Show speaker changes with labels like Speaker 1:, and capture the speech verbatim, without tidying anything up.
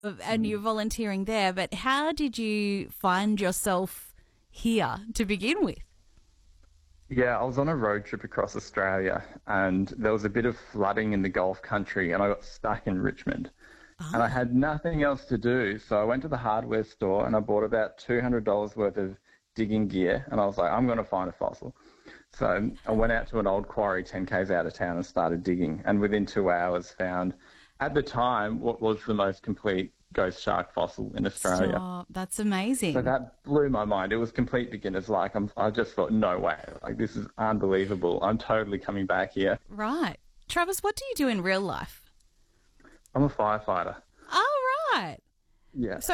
Speaker 1: and you're volunteering there. But how did you find yourself here to begin with?
Speaker 2: Yeah, I was on a road trip across Australia and there was a bit of flooding in the Gulf country and I got stuck in Richmond. And I
Speaker 1: Ah,
Speaker 2: had nothing else to do, so I went to the hardware store and I bought about two hundred dollars worth of digging gear and I was like, I'm going to find a fossil. So I went out to an old quarry ten k's out of town and started digging and within two hours found, at the time, what was the most complete ghost shark fossil in Australia.
Speaker 1: stop. That's
Speaker 2: So
Speaker 1: amazing.
Speaker 2: that blew my mind. It was complete beginner's luck. I'm, I just thought, no way. Like, this is unbelievable. I'm totally coming back here.
Speaker 1: Right. Travis, what do you do in real life?
Speaker 2: I'm a firefighter.
Speaker 1: Oh, right.
Speaker 2: Yeah.
Speaker 1: So